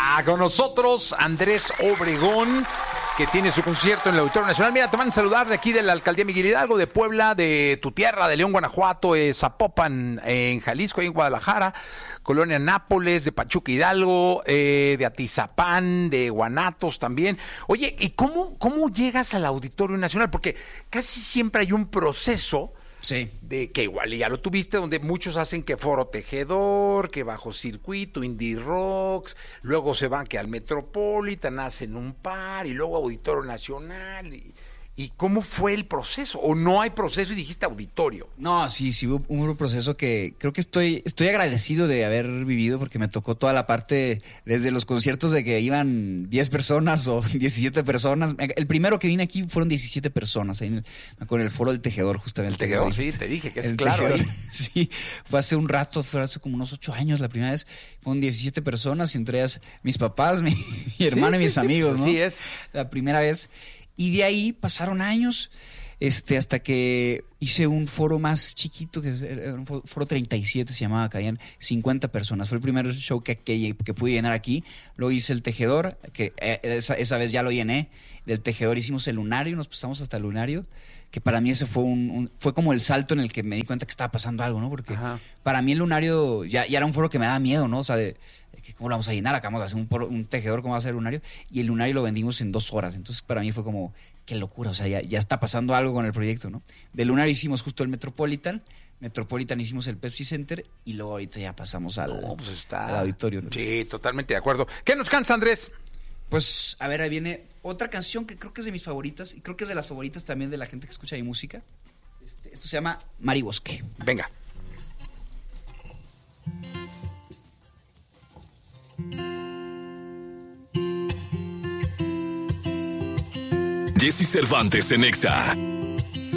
Con nosotros Andrés Obregón, que tiene su concierto en el Auditorio Nacional. Mira, te van a saludar de aquí de la Alcaldía Miguel Hidalgo, de Puebla, de tu tierra, de León, Guanajuato, Zapopan, en Jalisco, ahí en Guadalajara, Colonia Nápoles, de Pachuca Hidalgo, de Atizapán, de Guanatos también. Oye, ¿y cómo llegas al Auditorio Nacional? Porque casi siempre hay un proceso. Sí. De que igual ya lo tuviste, donde muchos hacen que Foro Tejedor, que Bajo Circuito, Indie Rocks, luego se van que al Metropolitan, hacen un par, y luego Auditorio Nacional. ¿Y cómo fue el proceso? ¿O no hay proceso y dijiste auditorio? No, sí hubo un proceso que creo que estoy agradecido de haber vivido, porque me tocó toda la parte desde los conciertos de que iban 10 personas o 17 personas. El primero que vine aquí fueron 17 personas, ahí con el Foro del Tejedor, justamente. El Tejedor, sí, te dije que es claro. Tejedor, sí, fue hace un rato, fue hace como unos 8 años la primera vez. Fueron 17 personas, entre ellas mis papás, mi hermano y mis amigos, ¿no? Sí es. La primera vez. Y de ahí pasaron años, hasta que hice un foro más chiquito, que era un foro 37, se llamaba, caían 50 personas. Fue el primer show que pude llenar aquí. Luego hice el Tejedor, que esa vez ya lo llené. Del Tejedor hicimos el Lunario, nos pasamos hasta el Lunario, que para mí ese fue fue como el salto en el que me di cuenta que estaba pasando algo, ¿no? Porque para mí el Lunario ya era un foro que me daba miedo, ¿no? O sea, ¿cómo lo vamos a llenar? Acabamos de hacer un Tejedor, ¿cómo va a ser el Lunario? Y el Lunario lo vendimos en 2 horas. Entonces, para mí fue como, qué locura. O sea, ya está pasando algo con el proyecto, ¿no? Del Lunario hicimos justo el Metropolitan hicimos el Pepsi Center, y luego ahorita ya pasamos al auditorio, ¿no? Sí, totalmente de acuerdo. ¿Qué nos cansa, Andrés? Pues, a ver, ahí viene otra canción que creo que es de mis favoritas, y creo que es de las favoritas también de la gente que escucha mi música. Esto se llama Mar y Bosque. Venga. Jesse Cervantes en Exa.